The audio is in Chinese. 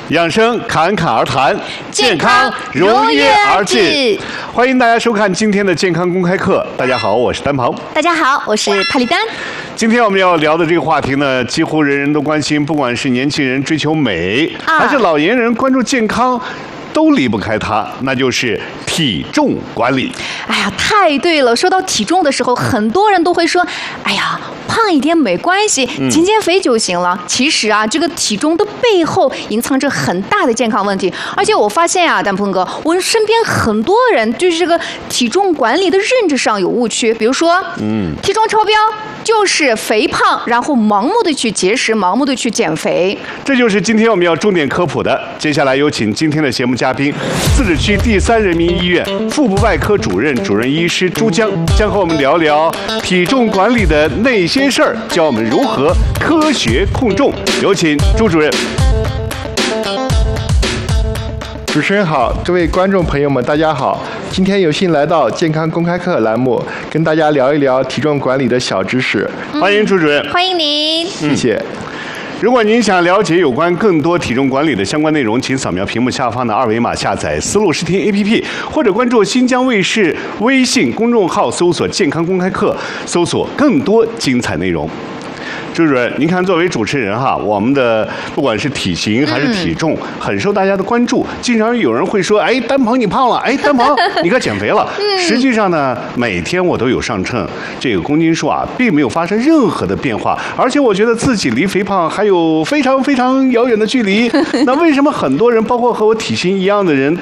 养生侃侃而谈，健康如约而至。欢迎大家收看今天的健康公开课。大家好，我是丹鹏。 大家好，我是帕丽丹。 今天我们要聊的这个话题呢，几乎人人都关心，不管是年轻人追求美，还是老年人关注健康，都离不开它，那就是体重管理。 哎呀，太对了！说到体重的时候，很多人都会说：“哎呀，胖一点没关系，减减肥就行了。”其实啊，这个体重的背后隐藏着很大的健康问题。而且我发现啊，丹鹏哥，我身边很多人就是这个体重管理的认知上有误区。比如说，体重超标就是肥胖，然后盲目的去节食，盲目的去减肥。 这就是今天我们要重点科普的。接下来有请今天的节目嘉宾，自治区第3人民医院腹部外科主任医师朱江，将和我们聊聊体重管理的那些事儿，教我们如何科学控重。有请朱主任。 主持人好，各位观众朋友们，大家好。今天有幸来到健康公开课栏目，跟大家聊一聊体重管理的小知识。 欢迎朱主任。 欢迎您。 谢谢。 如果您想了解有关更多体重管理的相关内容，请扫描屏幕下方的2维码，下载丝路视听 APP， 或者关注新疆卫视微信公众号，搜索健康公开课，搜索更多精彩内容。朱主任，您看，作为主持人哈，我们的不管是体型还是体重，很受大家的关注。经常有人会说：“哎，丹鹏你胖了，哎，丹鹏你可减肥了。”实际上呢，每天我都有上称，这个公斤数啊，并没有发生任何的变化，而且我觉得自己离肥胖还有非常非常遥远的距离。那为什么很多人，包括和我体型一样的人，